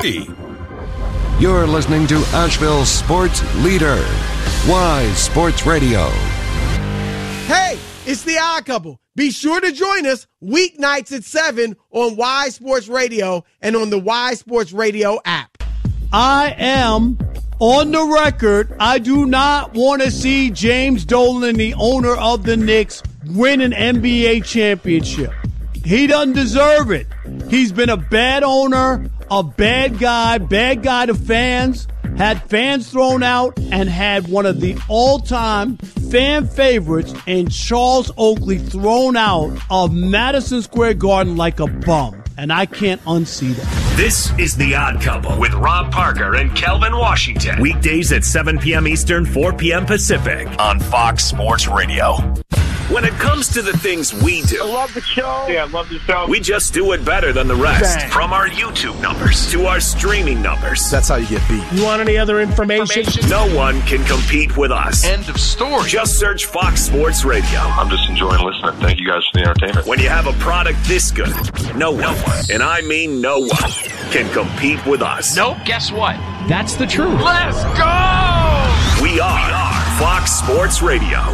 You're listening to Asheville's sports leader, Wise Sports Radio. Hey, it's the Odd Couple. Be sure to join us weeknights at 7 on Wise Sports Radio and on the Wise Sports Radio app. I am on the record. I do not want to see James Dolan, the owner of the Knicks, win an NBA championship. He doesn't deserve it. He's been a bad owner, a bad guy to fans, had fans thrown out, and had one of the all-time fan favorites in Charles Oakley thrown out of Madison Square Garden like a bum. And I can't unsee that. This is The Odd Couple with Rob Parker and Kelvin Washington. Weekdays at 7 p.m. Eastern, 4 p.m. Pacific on Fox Sports Radio. When it comes to the things we do, I love the show. Yeah, I love the show. We just do it better than the rest. Bang. From our YouTube numbers to our streaming numbers. That's how you get beat. You want any other information? No one can compete with us. End of story. Just search Fox Sports Radio. I'm just enjoying listening. Thank you guys for the entertainment. When you have a product this good, no one, and I mean no one, can compete with us. Nope. Guess what? That's the truth. Let's go! We are Fox Sports Radio.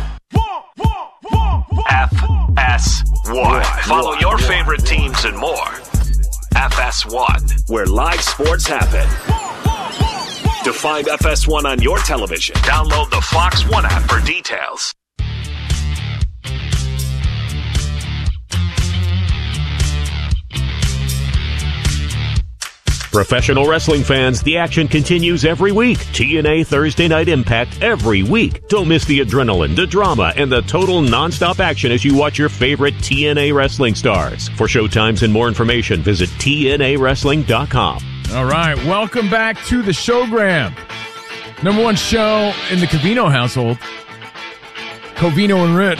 FS1. Follow your favorite teams and more. FS1, where live sports happen. To find FS1 on your television, download the Fox One app for details. Professional wrestling fans, the action continues every week. TNA Thursday Night Impact every week. Don't miss the adrenaline, the drama, and the total nonstop action as you watch your favorite TNA wrestling stars. For showtimes and more information, visit TNAWrestling.com. All right, welcome back to the Showgram. Number one show in the Covino household. Covino and Rich.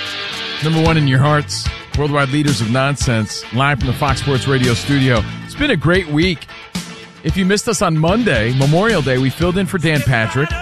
Number one in your hearts. Worldwide leaders of nonsense. Live from the Fox Sports Radio studio. It's been a great week. If you missed us on Monday, Memorial Day, we filled in for Dan Patrick.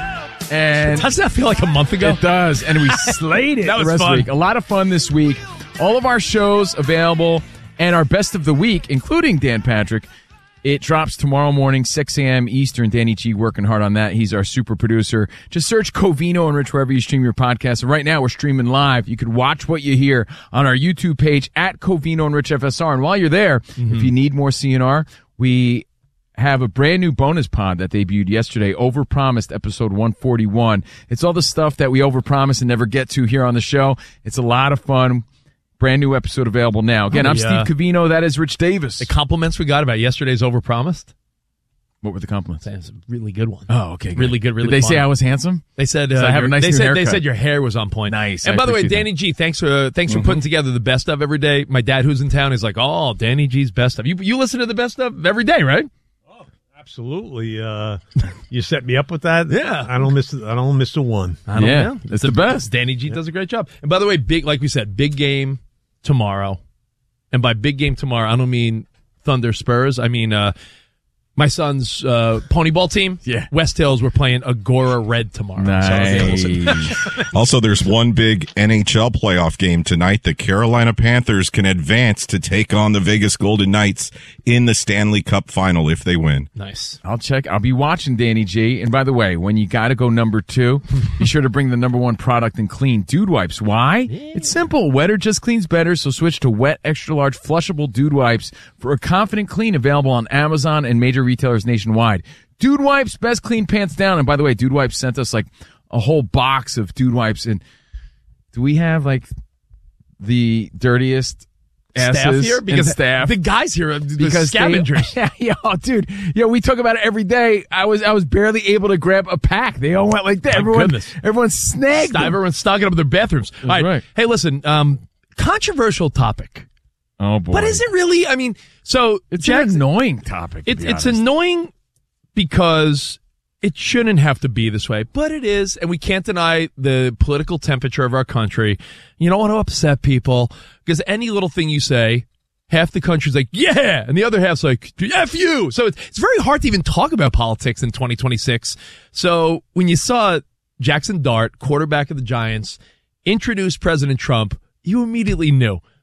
And doesn't that feel like a month ago? It does. And we slayed it that was the rest fun. of the week. A lot of fun this week. All of our shows available and our best of the week, including Dan Patrick. It drops tomorrow morning, 6 a.m. Eastern. Danny G working hard on that. He's our super producer. Just search Covino and Rich wherever you stream your podcast. And right now, we're streaming live. You can watch what you hear on our YouTube page at Covino and Rich FSR. And while you're there, if you need more CNR, we have a brand new bonus pod that debuted yesterday, Overpromised, episode 141. It's all the stuff that we overpromise and never get to here on the show. It's a lot of fun. Brand new episode available now. Again, I'm Steve Covino. That is Rich Davis. The compliments we got about yesterday's Overpromised. What were the compliments? That's a really good one. Oh, okay. Good. Really good, really Did they fun. say I was handsome? They said I have a nice new haircut. They said your hair was on point. Nice. And by the way, Danny G, thanks for putting together the best of every day. My dad, who's in town, is like, oh, Danny G's best of. You listen to the best of every day, right? Oh, absolutely. You set me up with that. Yeah. I don't miss a one. I don't know. It's the best. Danny G does a great job. And by the way, like we said, big game tomorrow. And by big game tomorrow, I don't mean Thunder Spurs. I mean my son's pony ball team. Yeah. West Hills, we're playing Agora Red tomorrow. Nice. Also, there's one big NHL playoff game tonight. The Carolina Panthers can advance to take on the Vegas Golden Knights in the Stanley Cup final if they win. Nice. I'll check. I'll be watching, Danny G. And by the way, when you got to go number 2, be sure to bring the number 1 product in clean, Dude Wipes. Why? Yeah. It's simple. Wetter just cleans better, so switch to wet, extra-large, flushable Dude Wipes for a confident clean, available on Amazon and major retailers nationwide. Dude Wipes, best clean pants down. And by the way, Dude Wipes sent us like a whole box of Dude Wipes. And do we have like the dirtiest staff here? Because staff. The guys here are the scavengers. Dude. Yeah, we talk about it every day. I was barely able to grab a pack. They all went like that. Everyone snagged them. Everyone's stocking up their bathrooms. All right. Hey, listen, controversial topic. Oh, boy. But is it really? I mean, so it's an annoying topic. It's annoying because it shouldn't have to be this way, but it is, and we can't deny the political temperature of our country. You don't want to upset people because any little thing you say, half the country's like, yeah, and the other half's like, F you. So it's very hard to even talk about politics in 2026. So when you saw Jackson Dart, quarterback of the Giants, introduce President Trump, you immediately knew.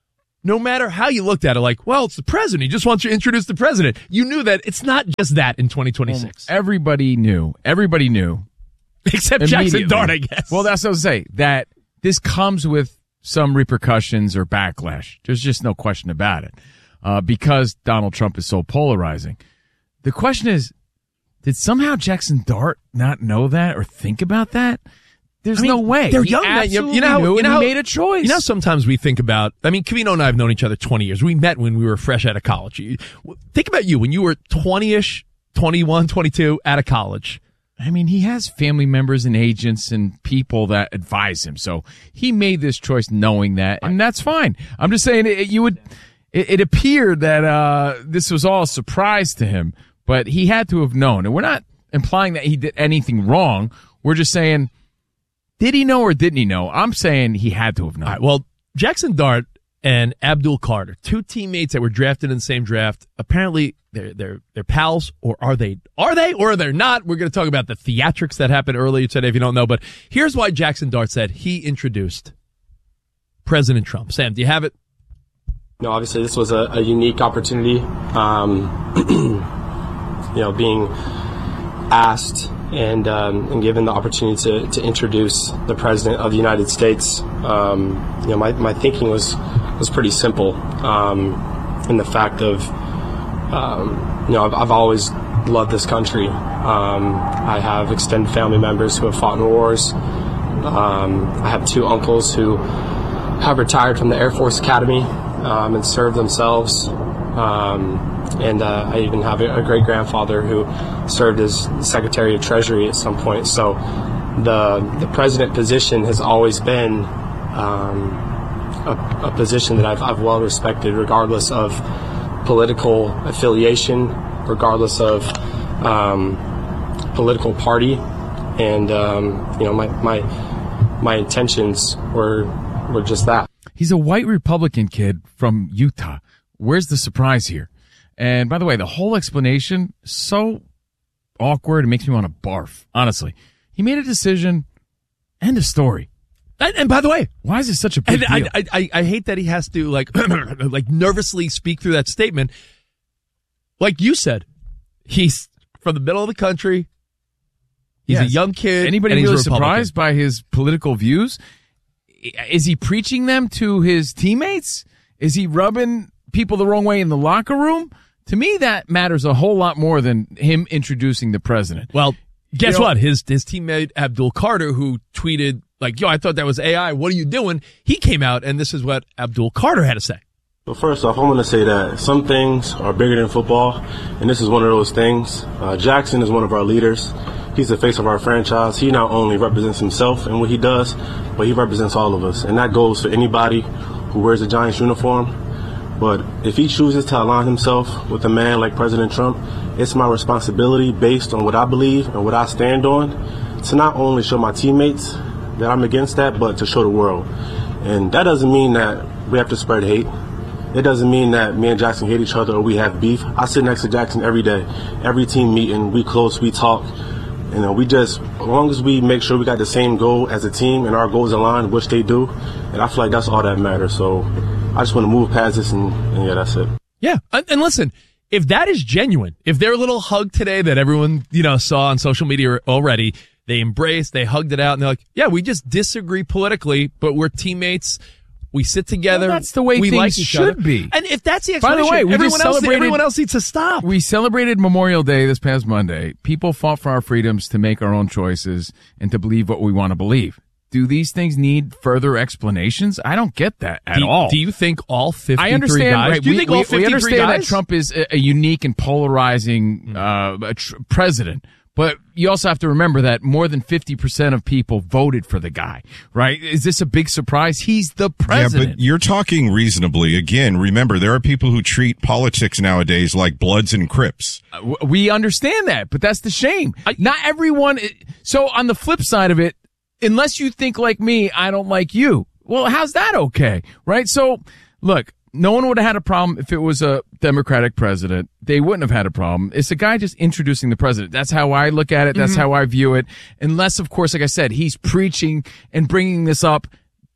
no matter how you looked at it, like, well, it's the president. He just wants to introduce the president. You knew that it's not just that in 2026. Everybody knew. Except Jackson Dart, I guess. Well, that's what I was saying, that this comes with some repercussions or backlash. There's just no question about it. Because Donald Trump is so polarizing. The question is, did somehow Jackson Dart not know that or think about that? There's no way. They're He young men. absolutely You know how he made a choice. You know, sometimes we think about, Covino and I have known each other 20 years. We met when we were fresh out of college. Think about you when you were 20-ish, 21, 22, out of college. I mean, he has family members and agents and people that advise him. So he made this choice knowing that, and that's fine. I'm just saying it appeared that this was all a surprise to him, but he had to have known. And we're not implying that he did anything wrong. We're just saying, did he know or didn't he know? I'm saying he had to have known. All right, well, Jackson Dart and Abdul Carter, two teammates that were drafted in the same draft. Apparently, they're pals, or are they? Or are they not? We're going to talk about the theatrics that happened earlier today, if you don't know. But here's why Jackson Dart said he introduced President Trump. Sam, do you have it? No, obviously this was a unique opportunity. Being asked and given the opportunity to introduce the President of the United States. My thinking was pretty simple. In the fact of, I've always loved this country. I have extended family members who have fought in wars. I have two uncles who have retired from the Air Force Academy and served themselves. And I even have a great-grandfather who served as Secretary of Treasury at some point. So the president position has always been a position that I've well respected, regardless of political affiliation, regardless of political party. And my intentions were just that. He's a white Republican kid from Utah. Where's the surprise here? And by the way, the whole explanation, so awkward, it makes me want to barf. Honestly, he made a decision. End of story. And by the way, why is this such a big deal? I hate that he has to like nervously speak through that statement. Like you said, he's from the middle of the country. He's a young kid. Anybody really surprised by his political views? Is he preaching them to his teammates? Is he rubbing people the wrong way in the locker room? To me, that matters a whole lot more than him introducing the president. Well, guess what? His teammate Abdul Carter, who tweeted like, "Yo, I thought that was AI. What are you doing?" He came out, and this is what Abdul Carter had to say. Well, first off, I want to say that some things are bigger than football, and this is one of those things. Jackson is one of our leaders. He's the face of our franchise. He not only represents himself and what he does, but he represents all of us, and that goes for anybody who wears a Giants uniform. But if he chooses to align himself with a man like President Trump, it's my responsibility, based on what I believe and what I stand on, to not only show my teammates that I'm against that, but to show the world. And that doesn't mean that we have to spread hate. It doesn't mean that me and Jackson hate each other or we have beef. I sit next to Jackson every day. Every team meeting, we close, we talk. As long as we make sure we got the same goal as a team and our goals align, which they do, and I feel like that's all that matters. So I just want to move past this, and that's it. Yeah, and listen, if that is genuine, if their little hug today that everyone saw on social media already, they embraced, they hugged it out, and they're like, yeah, we just disagree politically, but we're teammates. We sit together. Well, that's the way we things like each should other. be. And if that's the explanation, by the way, everyone else needs to stop. We celebrated Memorial Day this past Monday. People fought for our freedoms to make our own choices and to believe what we want to believe. Do these things need further explanations? I don't get that at all. Do you think all 53 I understand, guys? right? Do you think all 53 we understand guys? that Trump is a unique and polarizing president. But you also have to remember that more than 50% of people voted for the guy, right? Is this a big surprise? He's the president. Yeah, but you're talking reasonably. Again, remember, there are people who treat politics nowadays like Bloods and Crips. We understand that, but that's the shame. Not everyone. So on the flip side of it, unless you think like me, I don't like you. Well, how's that okay? Right? So look, no one would have had a problem if it was a Democratic president. They wouldn't have had a problem. It's a guy just introducing the president. That's how I look at it. That's how I view it. Unless, of course, like I said, he's preaching and bringing this up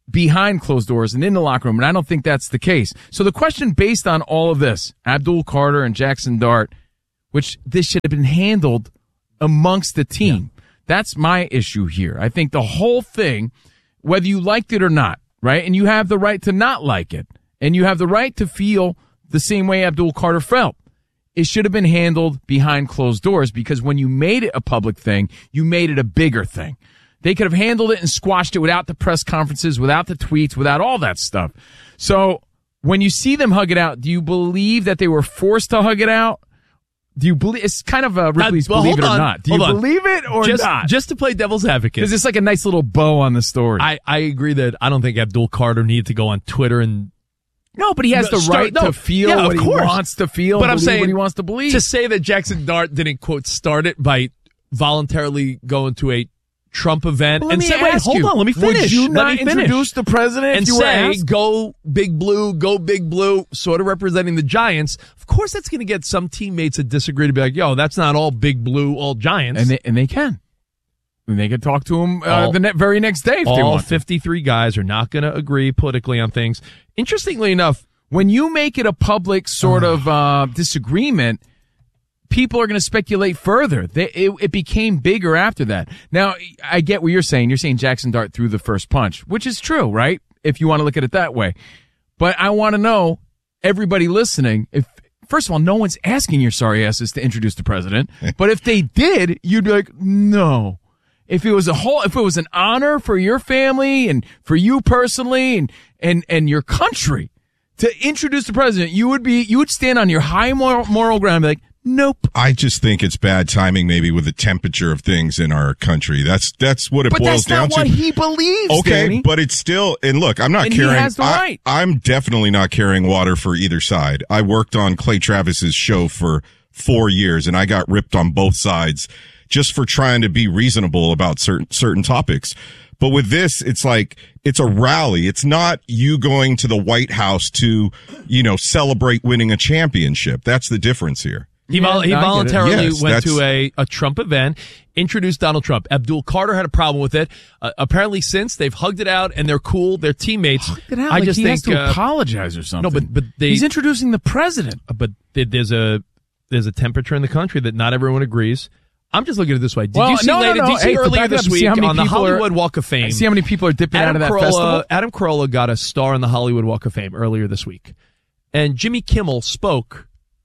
behind closed doors and in the locker room, and I don't think that's the case. So the question based on all of this, Abdul Carter and Jackson Dart, which this should have been handled amongst the team. Yeah. That's my issue here. I think the whole thing, whether you liked it or not, right, and you have the right to not like it, and you have the right to feel the same way Abdul Carter felt, it should have been handled behind closed doors, because when you made it a public thing, you made it a bigger thing. They could have handled it and squashed it without the press conferences, without the tweets, without all that stuff. So when you see them hug it out, do you believe that they were forced to hug it out? Do you believe it's kind of a Ripley's believe it or not? Do you believe it or not? Just to play devil's advocate. Because it's like a nice little bow on the story. I agree that I don't think Abdul Carter needed to go on Twitter and no, but he has the right to feel what he wants to feel. But I'm saying what he wants to believe. To say that Jackson Dart didn't quote start it by voluntarily going to a Trump event and say, "Wait, hold on, let me finish." Would you not introduce the president and say, "Go Big Blue, go Big Blue," sort of representing the Giants? Of course, that's going to get some teammates that disagree to be like, "Yo, that's not all Big Blue, all Giants." And they can. And they could talk to him the very next day if they want. All 53 guys are not going to agree politically on things. Interestingly enough, when you make it a public sort of disagreement, people are going to speculate further. It became bigger after that. Now, I get what you're saying. You're saying Jackson Dart threw the first punch, which is true, right? If you want to look at it that way. But I want to know, everybody listening, if first of all, no one's asking your sorry asses to introduce the president. But if they did, you'd be like, no. If it was an honor for your family and for you personally and your country to introduce the president, you would stand on your high moral ground and be like, nope. I just think it's bad timing, maybe with the temperature of things in our country. That's what it boils down to. But that's not what he believes. Okay, Danny. but it's still. And look, I'm not carrying. He has the right. I'm definitely not carrying water for either side. I worked on Clay Travis's show for 4 years, and I got ripped on both sides just for trying to be reasonable about certain topics. But with this, it's like, it's a rally. It's not you going to the White House to, celebrate winning a championship. That's the difference here. He voluntarily went to a Trump event, introduced Donald Trump. Abdul Carter had a problem with it. Apparently since, they've hugged it out and they're cool. They're teammates. Hugged it out like he has to apologize or something. No, but he's introducing the president. But there's a temperature in the country that not everyone agrees. I'm just looking at it this way. Did you see earlier this week on the Hollywood Walk of Fame? See how many people are dipping out of that festival? Adam Carolla got a star on the Hollywood Walk of Fame earlier this week. And Jimmy Kimmel spoke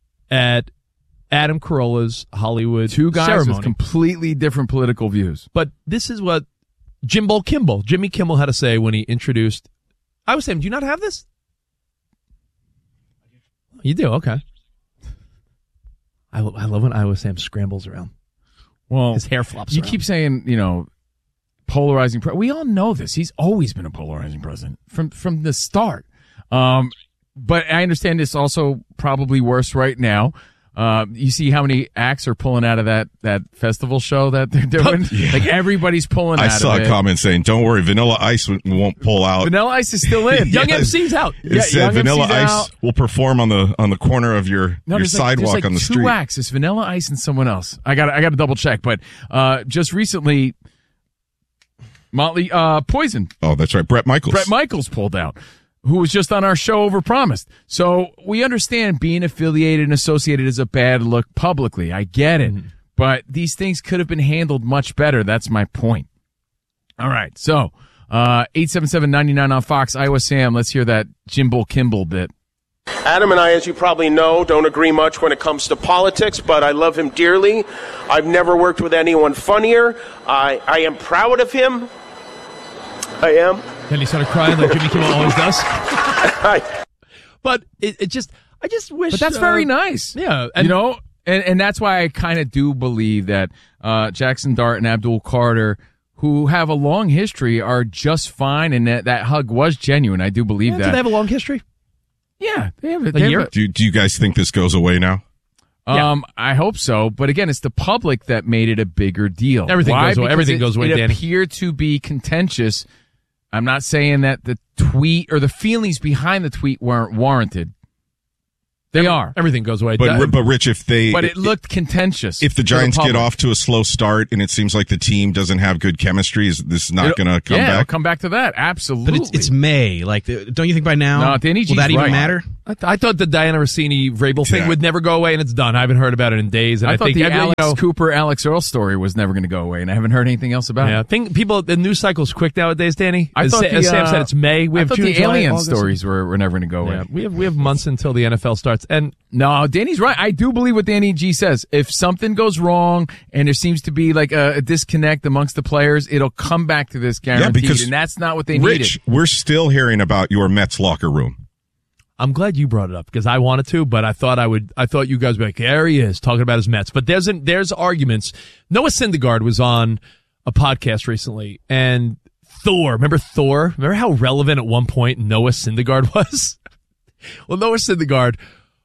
at Adam Carolla's Hollywood Two guys ceremony. With completely different political views. But this is what Jimmy Kimmel had to say when he introduced. I was saying, do you not have this? You do? Okay. I love when Iowa Sam scrambles around. Well, his hair flops You around. keep saying, polarizing. We all know this. He's always been a polarizing president from the start. But I understand it's also probably worse right now. You see how many acts are pulling out of that festival show that they're doing? Yeah. Like everybody's pulling out of it. I saw a comment saying, don't worry, Vanilla Ice won't pull out. Vanilla Ice is still in. Young MC's out. It said Vanilla Ice will perform on the corner of your sidewalk on the street. Two acts. It's Vanilla Ice and someone else. I got to double check. But just recently, Motley Poison. Oh, that's right. Bret Michaels pulled out, who was just on our show Overpromised. So we understand being affiliated and associated is a bad look publicly. I get it. Mm-hmm. But these things could have been handled much better. That's my point. All right. So 877-99 on Fox. Iowa Sam, let's hear that Jimbo Kimball bit. Adam and I, as you probably know, don't agree much when it comes to politics, but I love him dearly. I've never worked with anyone funnier. I am proud of him. I am. Then he started crying like Jimmy Kimmel always does. But I just wish. But that's very nice. Yeah. And, and that's why I kind of do believe that Jackson Dart and Abdul Carter, who have a long history, are just fine, and that hug was genuine. I do believe that. Do they have a long history? Yeah. They have a year. Do you guys think this goes away now? Yeah. I hope so. But again, it's the public that made it a bigger deal. Everything goes away. Everything goes away, Danny. It appeared to be contentious. I'm not saying that the tweet or the feelings behind the tweet weren't warranted. They are. Everything goes away. But Rich, but it looked contentious. If the Giants get off to a slow start and it seems like the team doesn't have good chemistry, is this not going to come back? It'll come back to that. Absolutely. But it's May. Like, don't you think by now? No, Danny G's will that even right. matter? I thought the Diana Rossini Vrabel thing would never go away, and it's done. I haven't heard about it in days. And I thought think the Alex Cooper, Alex Earl story was never going to go away, and I haven't heard anything else about it. The news cycle's quick nowadays, Danny. I thought as Sam said, it's May. We have thought June, the July, alien August. stories were never going to go away. Yeah, we have months until the NFL starts. And no, Danny's right. I do believe what Danny G says. If something goes wrong and there seems to be like a disconnect amongst the players, it'll come back to this guaranteed. because and that's not what they Rich, needed. we're still hearing about your Mets locker room. I'm glad you brought it up because I wanted to, but I thought you guys would be like, there he is talking about his Mets. But there's arguments. Noah Syndergaard was on a podcast recently, and remember Thor? Remember how relevant at one point Noah Syndergaard was? Well, Noah Syndergaard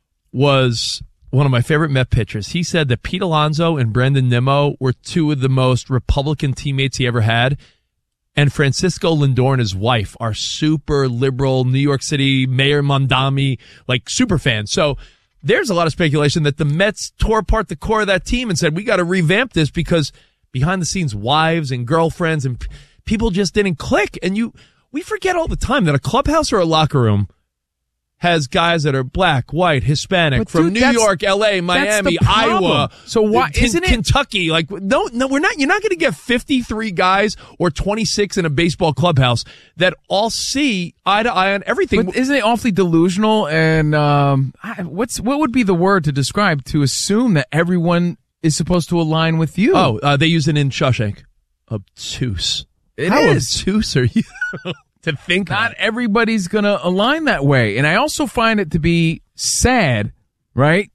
was one of my favorite Met pitchers. He said that Pete Alonso and Brendan Nimmo were two of the most Republican teammates he ever had. And Francisco Lindor and his wife are super liberal, New York City, Mayor Mondami, like super fans. So there's a lot of speculation that the Mets tore apart the core of that team and said, we got to revamp this because behind the scenes, wives and girlfriends and people just didn't click. And we forget all the time that a clubhouse or a locker room has guys that are black, white, Hispanic, from New York, LA, Miami, Iowa. So why isn't it Kentucky? Like, no, we're not. You're not going to get 53 guys or 26 in a baseball clubhouse that all see eye to eye on everything. But isn't it awfully delusional? And what would be the word to describe to assume that everyone is supposed to align with you? Oh, they use it in Shawshank. Obtuse. How obtuse are you? To think not everybody's going to align that way. And I also find it to be sad, right?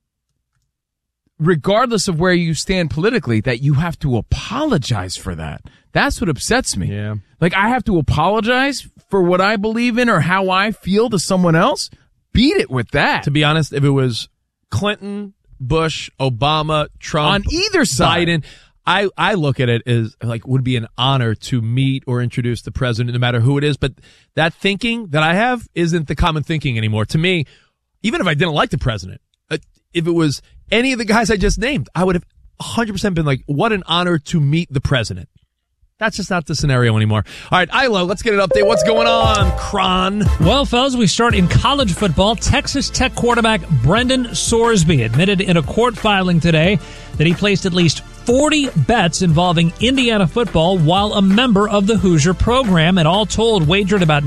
Regardless of where you stand politically, that you have to apologize for that. That's what upsets me. Yeah. Like, I have to apologize for what I believe in or how I feel to someone else? Beat it with that. To be honest, if it was Clinton, Bush, Obama, Trump, on either side, Biden, I look at it as like would be an honor to meet or introduce the president, no matter who it is. But that thinking that I have isn't the common thinking anymore. To me, even if I didn't like the president, if it was any of the guys I just named, I would have 100% been like, what an honor to meet the president. That's just not the scenario anymore. All right, Ilo, let's get an update. What's going on, Cron? Well, fellas, we start in college football. Texas Tech quarterback Brendan Sorsby admitted in a court filing today that he placed at least 40 bets involving Indiana football while a member of the Hoosier program, and all told wagered about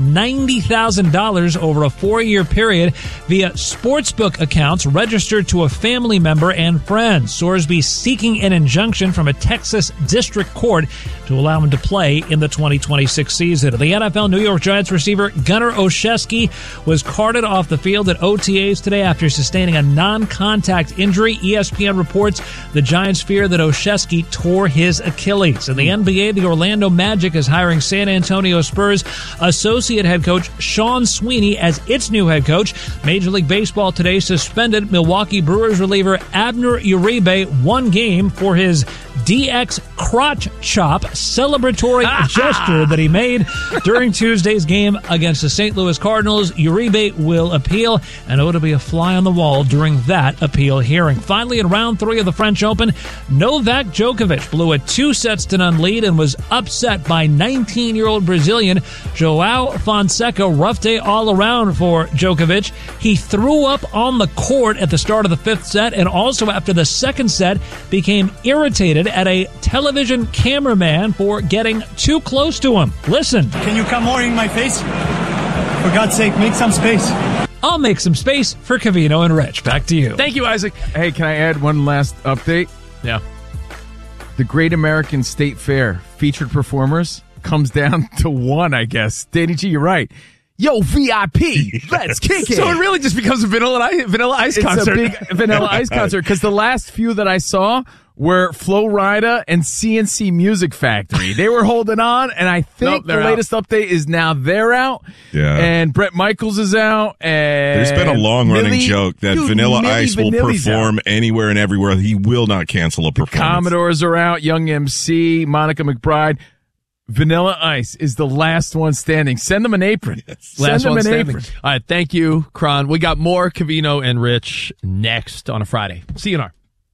$90,000 over a 4-year period via sportsbook accounts registered to a family member and friends. Sorsby seeking an injunction from a Texas district court to allow him to play in the 2026 season. The NFL New York Giants receiver Gunnar Olszewski was carted off the field at OTAs today after sustaining a non-contact injury. ESPN reports the Giants fear that Olszewski tore his Achilles. In the NBA, the Orlando Magic is hiring San Antonio Spurs associate head coach Sean Sweeney as its new head coach. Major League Baseball today suspended Milwaukee Brewers reliever Abner Uribe 1 game for his DX crotch chop celebratory gesture that he made during Tuesday's game against the St. Louis Cardinals. Uribe will appeal, and it'll be a fly on the wall during that appeal hearing. Finally, in round 3 of the French Open, Novak Djokovic blew a 2-0 lead and was upset by 19-year-old Brazilian João Fonseca. Rough day all around for Djokovic. He threw up on the court at the start of the 5th set, and also after the 2nd set became irritated at a television cameraman for getting too close to him. Listen. Can you come more in my face? For God's sake, make some space. I'll make some space for Covino and Rich. Back to you. Thank you, Isaac. Hey, can I add one last update? Yeah. The Great American State Fair featured performers comes down to 1, I guess. Danny G, you're right. Yo, VIP, let's kick it. So it really just becomes a Vanilla Ice concert. It's a big Vanilla Ice concert because the last few that I saw were Flo Rida and CNC Music Factory. They were holding on, and I think the latest update is now they're out. Yeah. And Bret Michaels is out. And there's been a long-running joke that Vanilla Ice will perform anywhere and everywhere. He will not cancel a performance. Commodores are out. Young MC, Monica McBride. Vanilla Ice is the last one standing. Send them an apron. Last Send them one an standing. apron. All right, thank you, Kron. We got more Covino and Rich next on a Friday. CNR.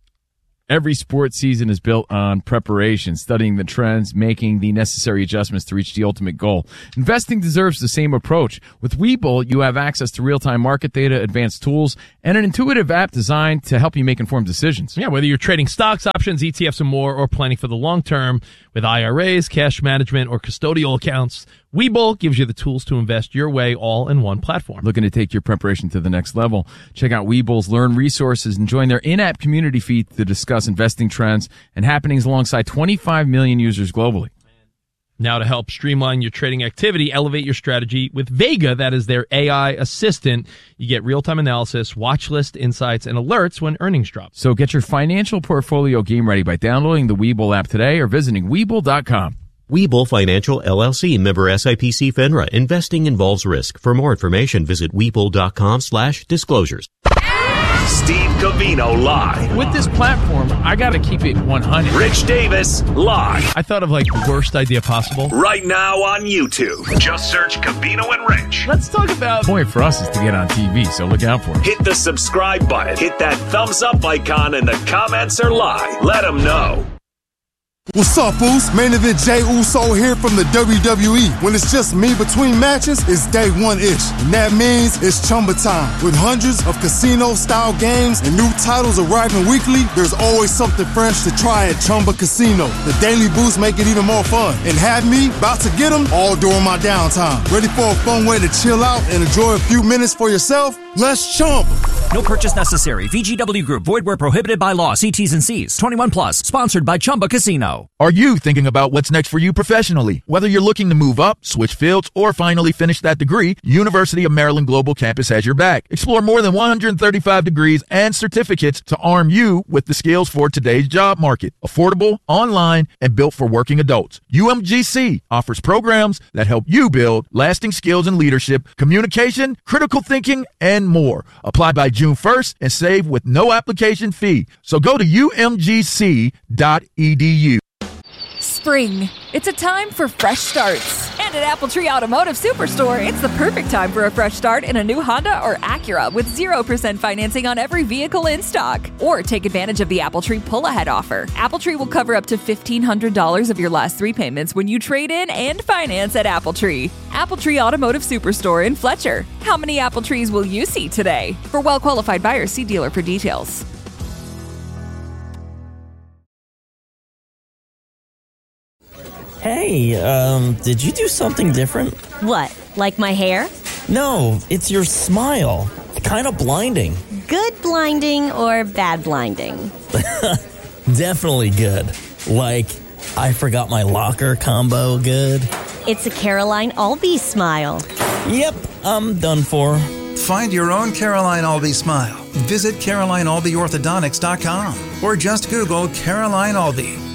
Every sports season is built on preparation, studying the trends, making the necessary adjustments to reach the ultimate goal. Investing deserves the same approach. With Webull, you have access to real-time market data, advanced tools, and an intuitive app designed to help you make informed decisions. Yeah, whether you're trading stocks, options, ETFs, and more, or planning for the long term with IRAs, cash management, or custodial accounts, Webull gives you the tools to invest your way all in one platform. Looking to take your preparation to the next level? Check out Webull's Learn resources and join their in-app community feed to discuss investing trends and happenings alongside 25 million users globally. Now to help streamline your trading activity, elevate your strategy with Vega. That is their AI assistant. You get real-time analysis, watch list insights, and alerts when earnings drop. So get your financial portfolio game ready by downloading the Webull app today or visiting Webull.com. Webull Financial LLC, member SIPC FINRA. Investing involves risk. For more information, visit Webull.com/disclosures. Steve Covino live. With this platform, I got to keep it 100. Rich Davis live. I thought of like the worst idea possible. Right now on YouTube. Just search Covino and Rich. Let's talk about... The point for us is to get on TV, so look out for it. Hit the subscribe button. Hit that thumbs up icon and the comments are live. Let them know. What's up, Uso? Main event Jey Uso here from the WWE. When it's just me between matches, it's day one-ish. And that means it's Chumba time. With hundreds of casino-style games and new titles arriving weekly, there's always something fresh to try at Chumba Casino. The daily boosts make it even more fun. And have me about to get them all during my downtime. Ready for a fun way to chill out and enjoy a few minutes for yourself? Let's Chumba. No purchase necessary. VGW Group. Void where prohibited by law. See T's and C's. 21 plus. Sponsored by Chumba Casino. Are you thinking about what's next for you professionally? Whether you're looking to move up, switch fields, or finally finish that degree, University of Maryland Global Campus has your back. Explore more than 135 degrees and certificates to arm you with the skills for today's job market. Affordable, online, and built for working adults. UMGC offers programs that help you build lasting skills in leadership, communication, critical thinking, and more. Apply by June 1st and save with no application fee. So go to umgc.edu. Spring. It's a time for fresh starts. And at Appletree Automotive Superstore, it's the perfect time for a fresh start in a new Honda or Acura with 0% financing on every vehicle in stock. Or take advantage of the Appletree pull-ahead offer. Appletree will cover up to $1,500 of your last 3 payments when you trade in and finance at Appletree. Appletree Automotive Superstore in Fletcher. How many apple trees will you see today? For well-qualified buyers, see dealer for details. Hey, did you do something different? What, like my hair? No, it's your smile. Kind of blinding. Good blinding or bad blinding? Definitely good. Like, I forgot my locker combo good. It's a Caroline Albee smile. Yep, I'm done for. Find your own Caroline Albee smile. Visit CarolineAlbeeOrthodontics.com or just Google Caroline Albee.